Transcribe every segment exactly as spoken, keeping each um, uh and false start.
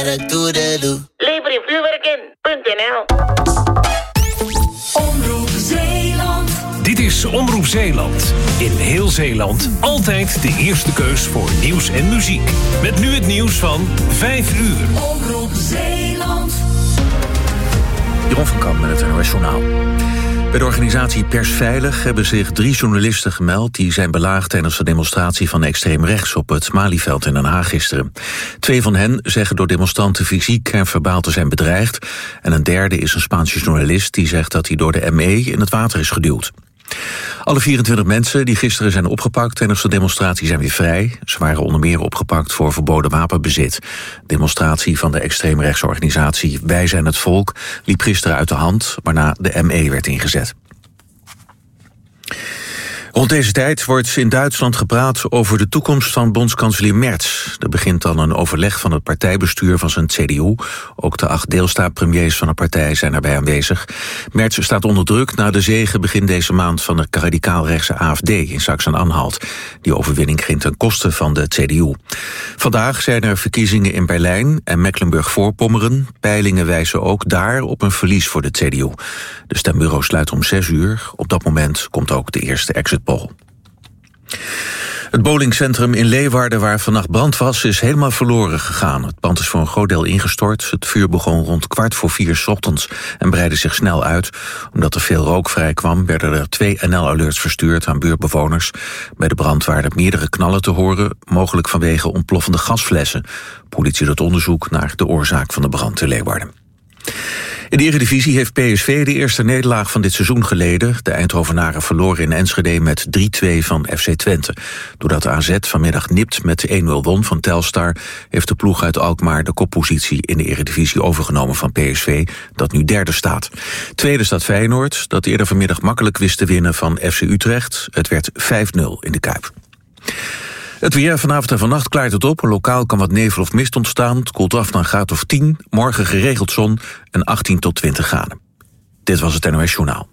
Lever je vuurwerk in punt n l. Omroep Zeeland. Dit is Omroep Zeeland. In heel Zeeland altijd de eerste keus voor nieuws en muziek. Met nu het nieuws van vijf uur. Omroep Zeeland. Jeroen van Kamp met het N O S Journaal. Bij de organisatie Persveilig hebben zich drie journalisten gemeld die zijn belaagd tijdens de demonstratie van extreem rechts op het Malieveld in Den Haag gisteren. Twee van hen zeggen door demonstranten fysiek en verbaal te zijn bedreigd. En een derde is een Spaanse journalist die zegt dat hij door de M E in het water is geduwd. Alle vierentwintig mensen die gisteren zijn opgepakt tijdens de demonstratie zijn weer vrij. Ze waren onder meer opgepakt voor verboden wapenbezit. De demonstratie van de extreemrechtsorganisatie Wij zijn het Volk liep gisteren uit de hand, waarna de M E werd ingezet. Rond deze tijd wordt in Duitsland gepraat over de toekomst van bondskanselier Merz. Er begint dan een overleg van het partijbestuur van zijn C D U. Ook de acht deelstaatpremiers van de partij zijn erbij aanwezig. Merz staat onder druk na de zege begin deze maand van de radicaal-rechtse A F D in Sachsen-Anhalt. Die overwinning ging ten koste van de C D U. Vandaag zijn er verkiezingen in Berlijn en Mecklenburg-Voorpommeren. Peilingen wijzen ook daar op een verlies voor de C D U. De stembureau sluit om zes uur. Op dat moment komt ook de eerste exit poll. Het bowlingcentrum in Leeuwarden waar vannacht brand was is helemaal verloren gegaan. Het pand is voor een groot deel ingestort. Het vuur begon rond kwart voor vier 's ochtends en breidde zich snel uit. Omdat er veel rook vrij kwam, werden er twee N L-alerts verstuurd aan buurtbewoners. Bij de brand waren er meerdere knallen te horen, mogelijk vanwege ontploffende gasflessen. Politie doet onderzoek naar de oorzaak van de brand in Leeuwarden. In de Eredivisie heeft P S V de eerste nederlaag van dit seizoen geleden. De Eindhovenaren verloren in Enschede met drie twee van F C Twente. Doordat A Z vanmiddag nipt met één nul won van Telstar, heeft de ploeg uit Alkmaar de koppositie in de Eredivisie overgenomen van P S V, dat nu derde staat. Tweede staat Feyenoord, dat eerder vanmiddag makkelijk wist te winnen van F C Utrecht. Het werd vijf nul in de Kuip. Het weer, vanavond en vannacht klaart het op. Lokaal kan wat nevel of mist ontstaan. Het koelt af naar een graad of tien. Morgen geregeld zon en achttien tot twintig graden. Dit was het N O S Journaal.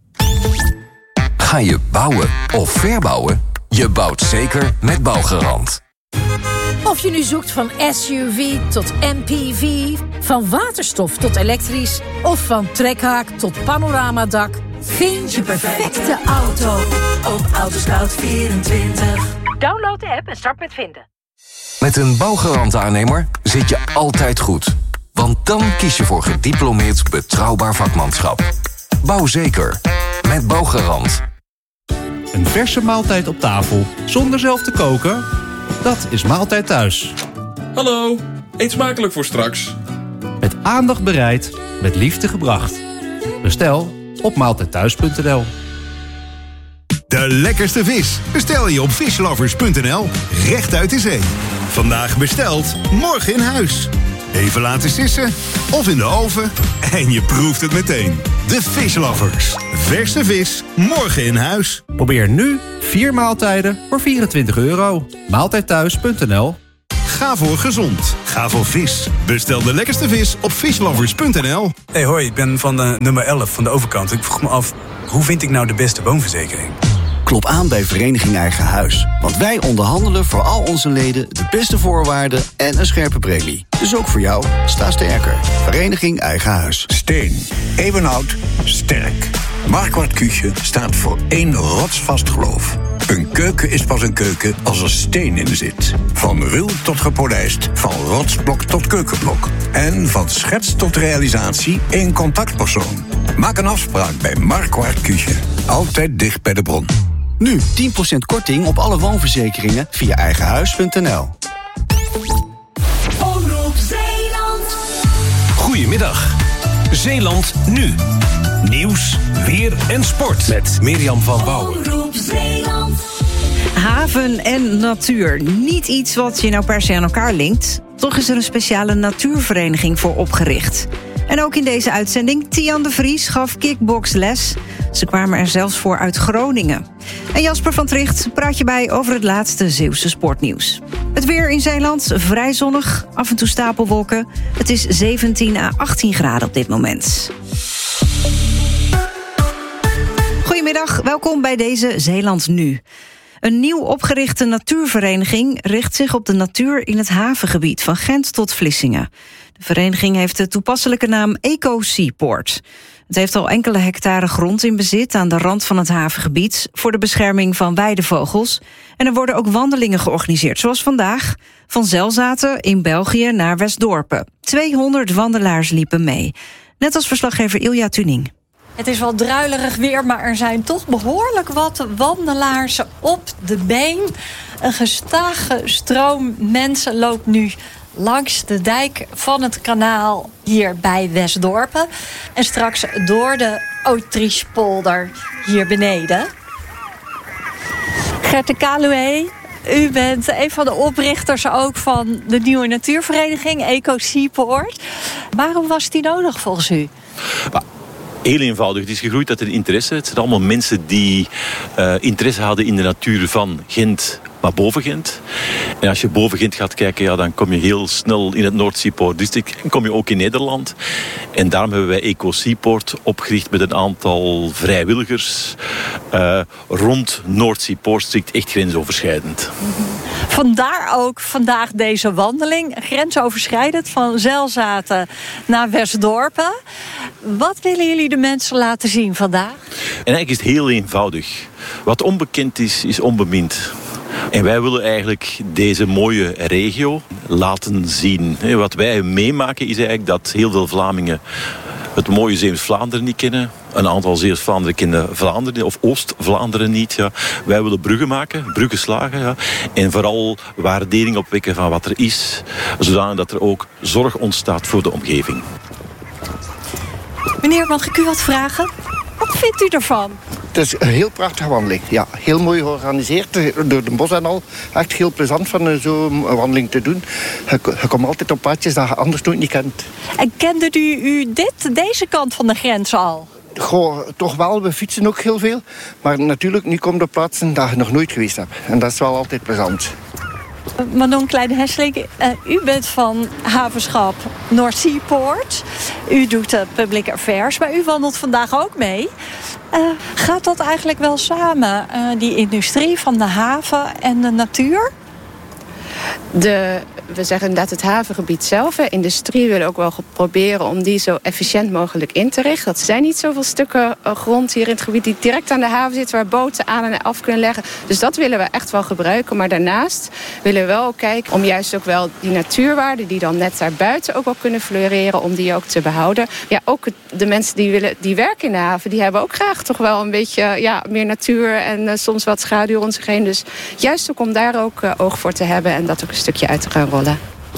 Ga je bouwen of verbouwen? Je bouwt zeker met Bouwgarant. Of je nu zoekt van S U V tot M P V, van waterstof tot elektrisch of van trekhaak tot panoramadak, vind je perfecte auto op Autoscout vierentwintig. Download de app en start met vinden. Met een Bouwgarant-aannemer zit je altijd goed. Want dan kies je voor gediplomeerd betrouwbaar vakmanschap. Bouw zeker. Met Bouwgarant. Een verse maaltijd op tafel zonder zelf te koken? Dat is Maaltijd Thuis. Hallo, eet smakelijk voor straks. Met aandacht bereid, met liefde gebracht. Bestel op maaltijdthuis punt n l. De lekkerste vis bestel je op fishlovers punt n l. Recht uit de zee. Vandaag besteld, morgen in huis. Even laten sissen of in de oven en je proeft het meteen. De Fishlovers. Verse vis, morgen in huis. Probeer nu vier maaltijden voor vierentwintig euro. maaltijdthuis punt n l. Ga voor gezond. Ga voor vis. Bestel de lekkerste vis op fishlovers punt n l. Hey hoi, ik ben van de nummer elf van de overkant. Ik vroeg me af, hoe vind ik nou de beste woonverzekering? Klop aan bij Vereniging Eigen Huis. Want wij onderhandelen voor al onze leden de beste voorwaarden en een scherpe premie. Dus ook voor jou, sta sterker. Vereniging Eigen Huis. Steen. Eeuwenoud. Sterk. Marquardt Küche staat voor één rotsvast geloof. Een keuken is pas een keuken als er steen in zit. Van ruw tot gepolijst. Van rotsblok tot keukenblok. En van schets tot realisatie één contactpersoon. Maak een afspraak bij Marquardt Küche. Altijd dicht bij de bron. Nu tien procent korting op alle woonverzekeringen via eigenhuis punt n l. Omroep Zeeland. Goedemiddag. Zeeland nu. Nieuws, weer en sport met Mirjam van Bouwen. Omroep Zeeland. Haven en natuur. Niet iets wat je nou per se aan elkaar linkt. Toch is er een speciale natuurvereniging voor opgericht. En ook in deze uitzending, Tian de Vries gaf kickboxles. Ze kwamen er zelfs voor uit Groningen. En Jasper van Tricht praat je bij over het laatste Zeeuwse sportnieuws. Het weer in Zeeland, vrij zonnig, af en toe stapelwolken. Het is zeventien à achttien graden op dit moment. Goedemiddag, welkom bij deze Zeeland Nu. Een nieuw opgerichte natuurvereniging richt zich op de natuur in het havengebied van Gent tot Vlissingen. De vereniging heeft de toepasselijke naam Eco Seaport. Het heeft al enkele hectare grond in bezit aan de rand van het havengebied voor de bescherming van weidevogels. En er worden ook wandelingen georganiseerd, zoals vandaag, van Zelzaten in België naar Westdorpen. tweehonderd wandelaars liepen mee. Net als verslaggever Ilja Tuning. Het is wel druilerig weer, maar er zijn toch behoorlijk wat wandelaars op de been. Een gestage stroom mensen loopt nu langs de dijk van het kanaal hier bij Westdorpen. En straks door de Autrichepolder hier beneden. Gerte Kaluwe, u bent een van de oprichters ook van de nieuwe natuurvereniging Eco Seaport. Waarom was die nodig volgens u? Heel eenvoudig. Het is gegroeid uit een interesse. Het zijn allemaal mensen die uh, interesse hadden in de natuur van Gent, maar boven Gent. En als je boven Gent gaat kijken, ja, dan kom je heel snel in het Noordseapoort district. En kom je ook in Nederland. En daarom hebben wij Eco Seaport opgericht met een aantal vrijwilligers uh, rond Noordseapoort district, echt grensoverschrijdend. Vandaar ook vandaag deze wandeling, grensoverschrijdend, van Zelzaten naar Westdorpen. Wat willen jullie de mensen laten zien vandaag? En eigenlijk is het heel eenvoudig. Wat onbekend is, is onbemind. En wij willen eigenlijk deze mooie regio laten zien. Wat wij meemaken is eigenlijk dat heel veel Vlamingen het mooie Zeeuws-Vlaanderen niet kennen. Een aantal Zeeuws-Vlaanderen kennen Vlaanderen of Oost-Vlaanderen niet. Ja. Wij willen bruggen maken, bruggen slagen. Ja. En vooral waardering opwekken van wat er is. Zodanig dat er ook zorg ontstaat voor de omgeving. Meneer, mag ik u wat vragen? Wat vindt u ervan? Het is een heel prachtige wandeling. Ja, heel mooi georganiseerd door de bos en al. Echt heel plezant van zo'n wandeling te doen. Je, je komt altijd op padjes dat je anders nooit niet kent. En kende u, u dit, deze kant van de grens al? Goh, toch wel. We fietsen ook heel veel. Maar natuurlijk, nu komt op plaatsen dat je nog nooit geweest hebt. En dat is wel altijd plezant. Manon Kleine-Hesselink, uh, u bent van havenschap Noordseapoort. U doet uh, public affairs, maar u wandelt vandaag ook mee. Uh, gaat dat eigenlijk wel samen, uh, die industrie van de haven en de natuur? De, we zeggen inderdaad het havengebied zelf. De industrie wil ook wel proberen om die zo efficiënt mogelijk in te richten. Er zijn niet zoveel stukken grond hier in het gebied die direct aan de haven zitten, waar boten aan en af kunnen leggen. Dus dat willen we echt wel gebruiken. Maar daarnaast willen we wel ook kijken om juist ook wel die natuurwaarden die dan net daarbuiten ook wel kunnen floreren, om die ook te behouden. Ja, ook de mensen die, willen, die werken in de haven, die hebben ook graag toch wel een beetje ja, meer natuur en uh, soms wat schaduw om zich heen. Dus juist ook om daar ook uh, oog voor te hebben en dat ook een stukje uit te gaan rollen.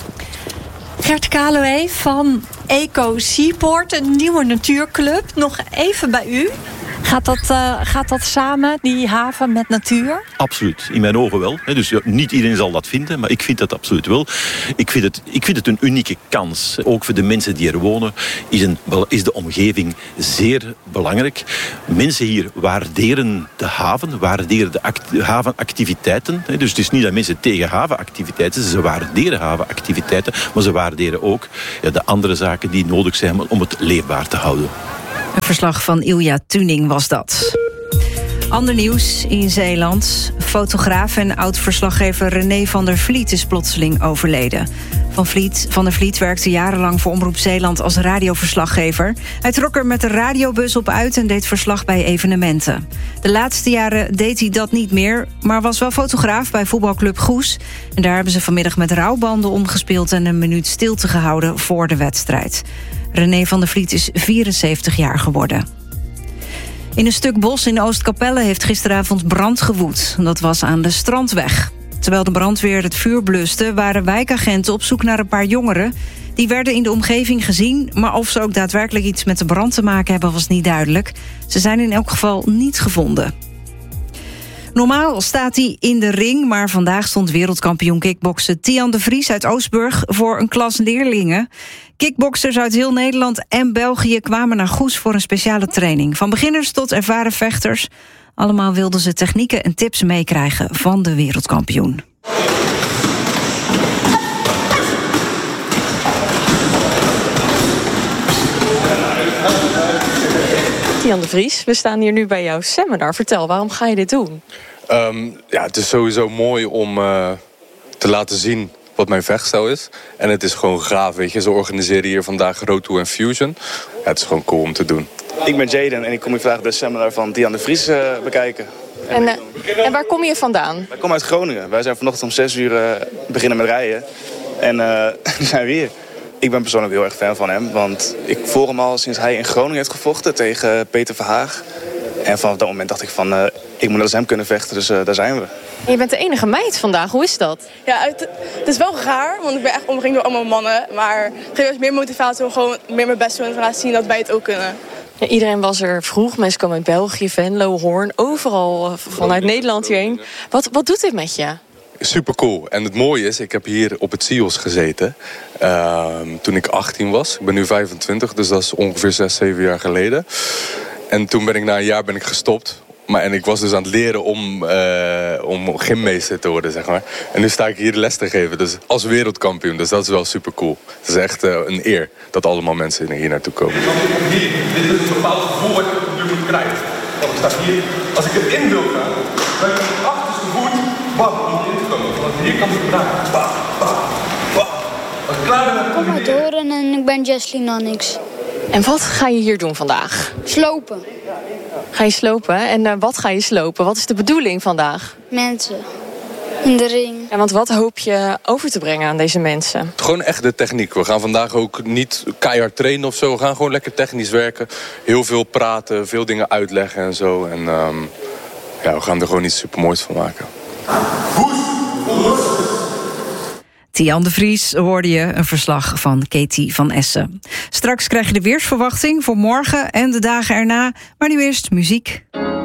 Gert Kaluwe van Eco Seaport, een nieuwe natuurclub. Nog even bij u. Gaat dat, uh, gaat dat samen, die haven met natuur? Absoluut, in mijn ogen wel. Dus ja, niet iedereen zal dat vinden, maar ik vind dat absoluut wel. Ik vind het, ik vind het een unieke kans. Ook voor de mensen die er wonen is, een, is de omgeving zeer belangrijk. Mensen hier waarderen de haven, waarderen de, act, de havenactiviteiten. Dus het is niet dat mensen tegen havenactiviteiten zijn. Ze waarderen havenactiviteiten, maar ze waarderen ook ja, de andere zaken die nodig zijn om het leefbaar te houden. Een verslag van Ilja Tuning was dat. Ander nieuws in Zeeland. Fotograaf en oud-verslaggever René van der Vliet is plotseling overleden. Van, Vliet, van der Vliet werkte jarenlang voor Omroep Zeeland als radioverslaggever. Hij trok er met de radiobus op uit en deed verslag bij evenementen. De laatste jaren deed hij dat niet meer, maar was wel fotograaf bij voetbalclub Goes. En daar hebben ze vanmiddag met rouwbanden omgespeeld en een minuut stilte gehouden voor de wedstrijd. René van der Vliet is vierenzeventig jaar geworden. In een stuk bos in Oostkapelle heeft gisteravond brand gewoed. Dat was aan de Strandweg. Terwijl de brandweer het vuur bluste, waren wijkagenten op zoek naar een paar jongeren. Die werden in de omgeving gezien, maar of ze ook daadwerkelijk iets met de brand te maken hebben was niet duidelijk. Ze zijn in elk geval niet gevonden. Normaal staat hij in de ring, maar vandaag stond wereldkampioen kickboksen Tian de Vries uit Oostburg voor een klas leerlingen. Kickboksers uit heel Nederland en België kwamen naar Goes voor een speciale training. Van beginners tot ervaren vechters. Allemaal wilden ze technieken en tips meekrijgen van de wereldkampioen. Tian de Vries, we staan hier nu bij jouw seminar. Vertel, waarom ga je dit doen? Um, ja, het is sowieso mooi om uh, te laten zien wat mijn vechtstijl is. En het is gewoon gaaf, weet je. Ze organiseren hier vandaag Road to Infusion. Ja, het is gewoon cool om te doen. Ik ben Jaden en ik kom hier vandaag de seminar van Tian de Vries uh, bekijken. En, uh, en waar kom je vandaan? Wij komen uit Groningen. Wij zijn vanochtend om zes uur uh, beginnen met rijden. En uh, nu zijn we hier. Ik ben persoonlijk heel erg fan van hem. Want ik volg hem al sinds hij in Groningen heeft gevochten tegen Peter Verhaag. En vanaf dat moment dacht ik van, uh, ik moet net als hem kunnen vechten. Dus uh, daar zijn we. En je bent de enige meid vandaag. Hoe is dat? Ja, het, het is wel raar. Want ik ben echt omringd door allemaal mannen. Maar het geeft ons meer motivatie om gewoon meer mijn best te doen. En te laten zien dat wij het ook kunnen. Ja, iedereen was er vroeg. Mensen komen uit België, Venlo, Hoorn. Overal vanuit Nederland hierheen. Wat, wat doet dit met je? Super cool. En het mooie is, ik heb hier op het C I O S gezeten. Uh, toen ik achttien was. Ik ben nu vijfentwintig, dus dat is ongeveer zes, zeven jaar geleden. En toen ben ik na een jaar ben ik gestopt. Maar, en ik was dus aan het leren om, uh, om gymmeester te worden, zeg maar. En nu sta ik hier les te geven, dus als wereldkampioen. Dus dat is wel super cool. Het is echt uh, een eer dat allemaal mensen hier naartoe komen. Hier, dit is een bepaald gevoel wat je nu moet krijgen. Want ik sta hier, als ik erin wil gaan, dan heb ik mijn achterste voet, bam, om erin te komen. Want hier kan ik draaien. Bam, bam, bam. Als ik klaar ben, kom uit Horen en ik ben Jesslyn Nannix. En wat ga je hier doen vandaag? Slopen. Ga je slopen? En uh, wat ga je slopen? Wat is de bedoeling vandaag? Mensen. In de ring. Ja, want wat hoop je over te brengen aan deze mensen? Gewoon echt de techniek. We gaan vandaag ook niet keihard trainen of zo. We gaan gewoon lekker technisch werken. Heel veel praten, veel dingen uitleggen en zo. En um, ja, we gaan er gewoon iets supermoois van maken. Tian de Vries hoorde je, een verslag van Katie van Essen. Straks krijg je de weersverwachting voor morgen en de dagen erna. Maar nu eerst muziek.